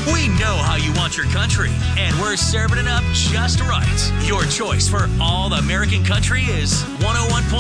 We know how you want your country, and we're serving it up just right. Your choice for all American country is 101.9